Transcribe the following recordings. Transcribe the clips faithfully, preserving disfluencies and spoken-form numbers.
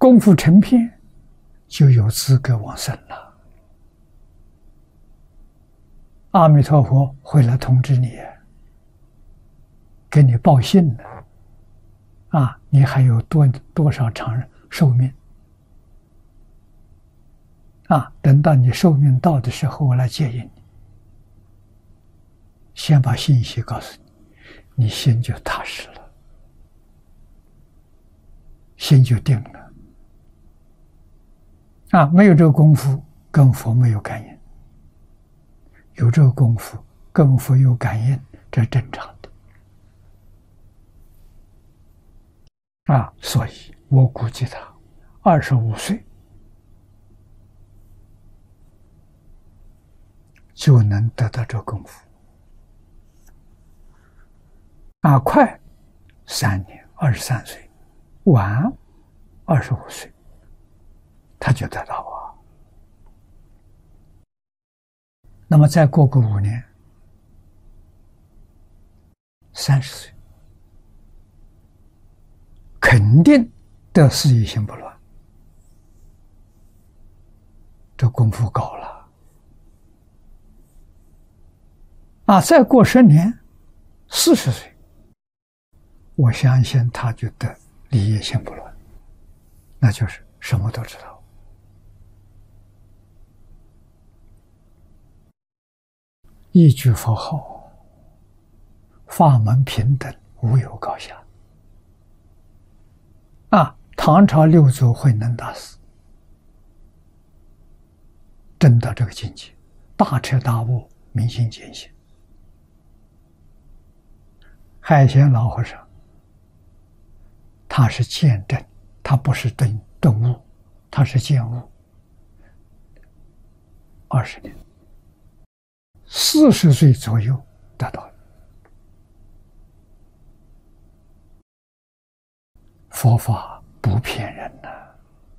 功夫成片，就有资格往生了。阿弥陀佛会来通知你，给你报信的啊，你还有多多少长寿命啊？等到你寿命到的时候，我来接引你。先把信息告诉你，你心就踏实了，心就定了啊！没有这个功夫，跟佛没有感应；有这个功夫，跟佛有感应，这是正常的啊！所以我估计他二十五岁就能得到这功夫啊，快三年，二十三岁，晚二十五岁，他就得到啊。那么再过个五年，三十岁，肯定得事业心不乱，这功夫高了啊！再过十年，四十岁。我相信他就得理业心不乱，那就是什么都知道。一句佛号，法门平等，无有高下。啊，唐朝六祖慧能大师证到这个境界，大彻大悟，明心见性。海贤老和尚他是见证，他不是顿顿悟，他是见悟。二十年，四十岁左右得到了。佛法不骗人呐、啊，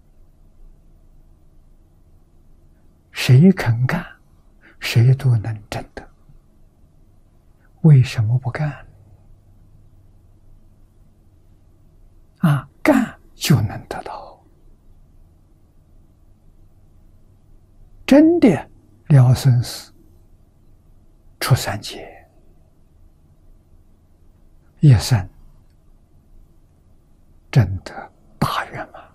谁肯干，谁都能证得。为什么不干？啊，干就能得到，真的了生死，出三界，一生真的大圆满。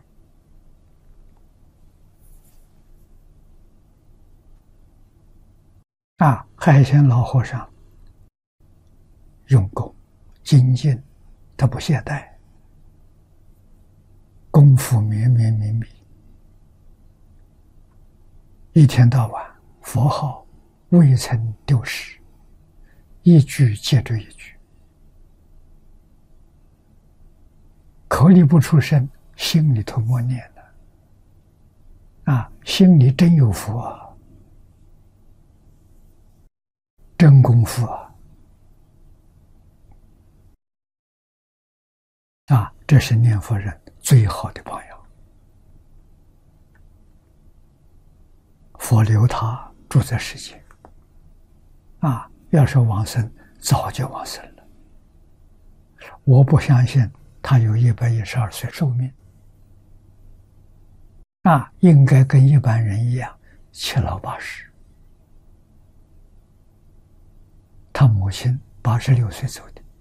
啊，海贤老和尚用功精进，他不懈怠。功夫绵绵密密，一天到晚佛号未曾丢失，一句接着一句，口里不出声，心里头默念了啊，心里真有佛啊，真功夫啊！啊，这是念佛人最好的榜样。佛留他住在世间，啊，要是往生，早就往生了。我不相信他有一百一十二岁寿命，啊，应该跟一般人一样，七老八十。他母亲八十六岁走的。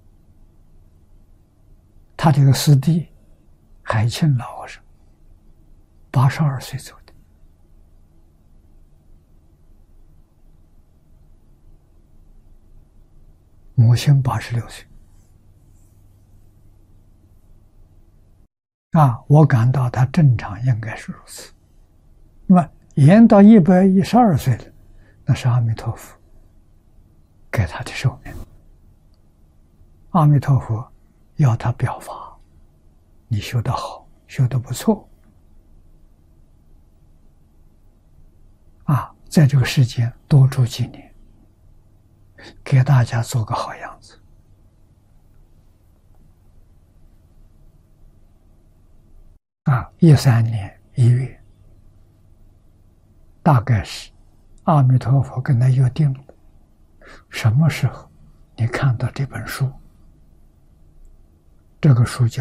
他这个师弟海庆老和尚八十二岁走的，母亲八十六岁。啊，我感到他正常应该是如此。那么延到一百一十二岁了，那是阿弥陀佛给他的寿命。阿弥陀佛要他表法，你修得好，修得不错，啊，在这个世间多住几年，给大家做个好样子。啊，一三年一月，大概是阿弥陀佛跟他约定了，什么时候你看到这本书？这个书叫